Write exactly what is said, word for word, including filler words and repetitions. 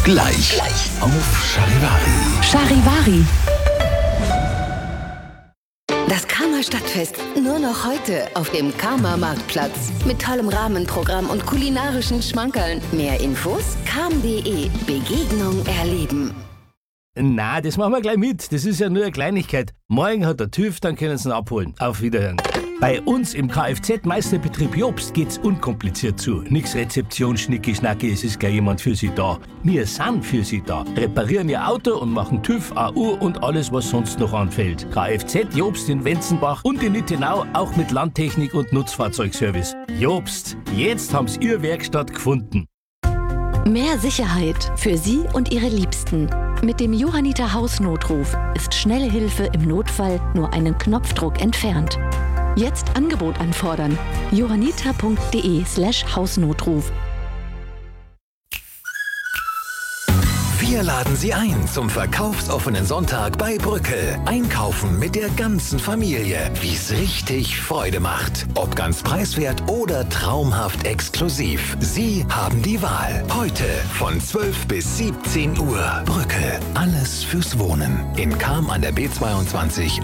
Gleich. Gleich. Auf Charivari. Charivari. Das Karma Stadtfest nur noch heute auf dem Karma Marktplatz. Mit tollem Rahmenprogramm und kulinarischen Schmankerln. Mehr Infos karm punkt de. Begegnung erleben. Na, das machen wir gleich mit. Das ist ja nur eine Kleinigkeit. Morgen hat der TÜV, dann können Sie ihn abholen. Auf Wiederhören. Bei uns im Kfz-Meisterbetrieb Jobst geht's unkompliziert zu. Nix Rezeption, Schnicki-Schnacki, es ist gleich jemand für Sie da. Wir sind für Sie da. Reparieren Ihr Auto und machen TÜV, A U und alles, was sonst noch anfällt. Kfz Jobst in Wenzenbach und in Nittenau auch mit Landtechnik und Nutzfahrzeugservice. Jobst, jetzt haben Sie Ihre Werkstatt gefunden. Mehr Sicherheit für Sie und Ihre Liebsten. Mit dem Johanniter Hausnotruf ist schnelle Hilfe im Notfall nur einen Knopfdruck entfernt. Jetzt Angebot anfordern. johanniter punkt de slash Hausnotruf. Wir laden Sie ein zum verkaufsoffenen Sonntag bei Brückel. Einkaufen mit der ganzen Familie, wie es richtig Freude macht. Ob ganz preiswert oder traumhaft exklusiv. Sie haben die Wahl. Heute von zwölf bis siebzehn Uhr. Brückel. Alles fürs Wohnen. In Cham an der B zweiundzwanzig